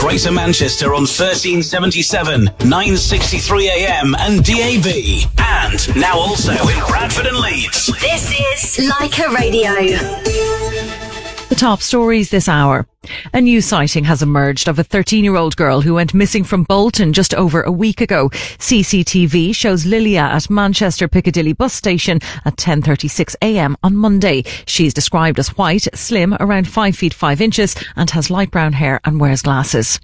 Greater Manchester on 1377, 963 AM and DAB. And now also in Bradford and Leeds. This is Leica Radio. The top stories this hour. A new sighting has emerged of a 13-year-old girl who went missing from Bolton just over a week ago. CCTV shows Lilia at Manchester Piccadilly bus station at 10:36 a.m. on Monday. She's described as white, slim, around 5 feet 5 inches, and has light brown hair and wears glasses.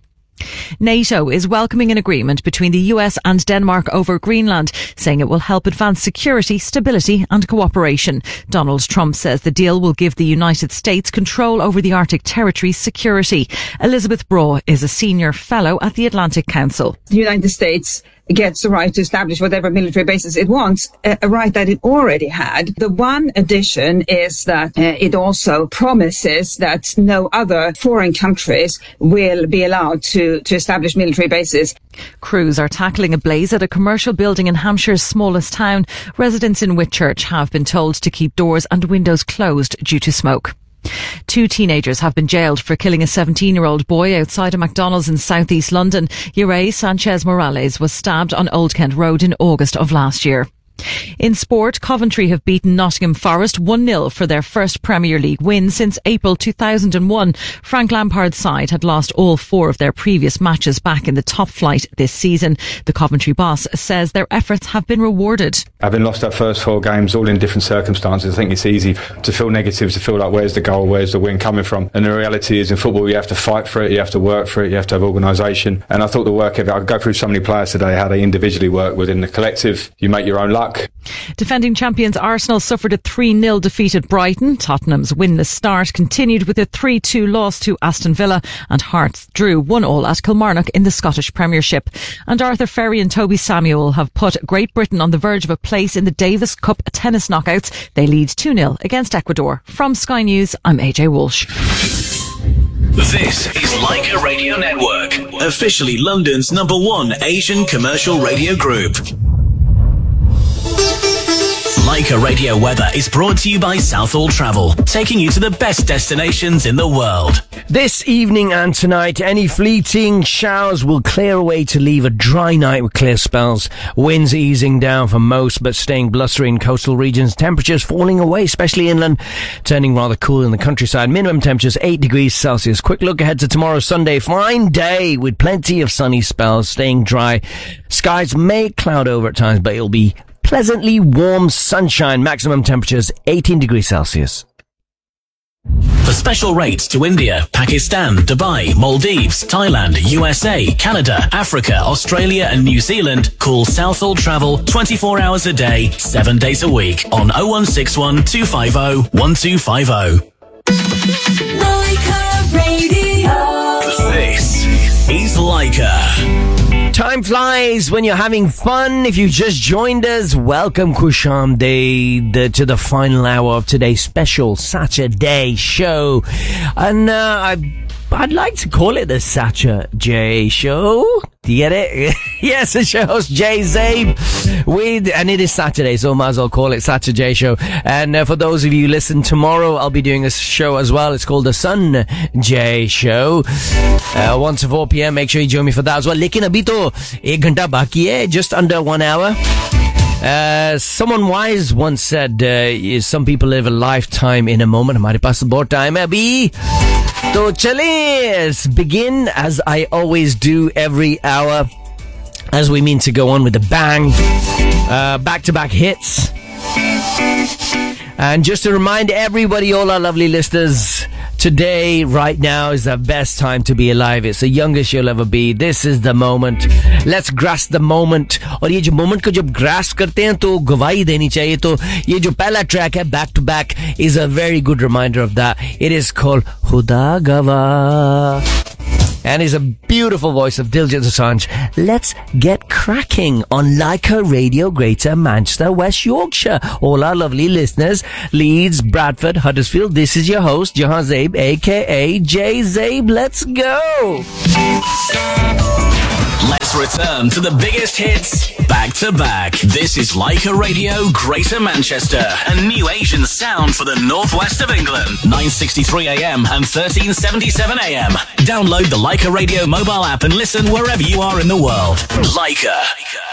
NATO is welcoming an agreement between the US and Denmark over Greenland, saying it will help advance security, stability and cooperation. Donald Trump says the deal will give the United States control over the Arctic territory's security. Elizabeth Braw is a senior fellow at the Atlantic Council. The United States gets the right to establish whatever military bases it wants, a right that it already had. The one addition is that it also promises that no other foreign countries will be allowed to establish military bases. Crews are tackling a blaze at a commercial building in Hampshire's smallest town. Residents in Whitchurch have been told to keep doors and windows closed due to smoke. 2 teenagers have been jailed for killing a 17-year-old boy outside a McDonald's in southeast London. Yurey Sanchez Morales was stabbed on Old Kent Road in August of last year. In sport, Coventry have beaten Nottingham Forest 1-0 for their first Premier League win since April 2001. Frank Lampard's side had lost all 4 of their previous matches back in the top flight this season. The Coventry boss says their efforts have been rewarded. Having lost our first 4 games, all in different circumstances, I think it's easy to feel negative, to feel like where's the goal, where's the win coming from. And the reality is in football you have to fight for it, you have to work for it, you have to have organisation. And I thought the work of it, I could go through so many players today, how they individually work within the collective. You make your own luck. Defending champions Arsenal suffered a 3-0 defeat at Brighton. Tottenham's winless start continued with a 3-2 loss to Aston Villa, and Hearts drew 1-1 at Kilmarnock in the Scottish Premiership. And Arthur Ferry and Toby Samuel have put Great Britain on the verge of a place in the Davis Cup tennis knockouts. They lead 2-0 against Ecuador. From Sky News, I'm AJ Walsh. This is Leica Radio Network, officially London's #1 Asian commercial radio group. Leica Radio Weather is brought to you by Southall Travel, taking you to the best destinations in the world. This evening and tonight, any fleeting showers will clear away to leave a dry night with clear spells. Winds easing down for most, but staying blustery in coastal regions. Temperatures falling away, especially inland, turning rather cool in the countryside. Minimum temperatures 8 degrees Celsius. Quick look ahead to tomorrow, Sunday. Fine day with plenty of sunny spells, staying dry. Skies may cloud over at times, but it'll be pleasantly warm sunshine. Maximum temperatures 18 degrees Celsius. For special rates to India, Pakistan, Dubai, Maldives, Thailand, USA, Canada, Africa, Australia and New Zealand, call Southall Travel 24 hours a day, 7 days a week on 0161 250 1250. Leica Radio. This is Leica. Time flies when you're having fun. If you've just joined us, welcome Kushamded to the final hour of today's special Saturday show. And I'd like to call it the Saturday show. Do you get it? Yes, it's your host Jay Zabe. And it is Saturday, so might as well call it Saturday show. And for those of you who listen tomorrow, I'll be doing a show as well. It's called the Sun Jay Show. 1 to 4 p.m. Make sure you join me for that as well. Lekin abhi to 1 ghanta baki hai, just under 1 hour. Someone wise once said, some people live a lifetime in a moment. Hamare paas bahut time hai abhi. So let's begin as I always do every hour, as we mean to go on with a bang. Back-to-back hits. And just to remind everybody, all our lovely listeners, today, right now, is the best time to be alive. It's the youngest you'll ever be. This is the moment. Let's grasp the moment. और ये जो moment को जब grasp करते हैं तो गवाही देनी चाहिए. तो ये जो पहला track है, back to back, is a very good reminder of that. It is called Khuda Gawah. And it's a beautiful voice of Diljit Dosanjh. Let's get cracking on Leica Radio Greater Manchester, West Yorkshire. All our lovely listeners, Leeds, Bradford, Huddersfield. This is your host, Jahan Zabe, aka Jay Zabe. Let's go. Let's return to the biggest hits back to back. This is Leica Radio Greater Manchester, a new Asian sound for the northwest of England. 9:63 a.m. and 13:77 a.m. Download the Leica Radio mobile app and listen wherever you are in the world. Leica.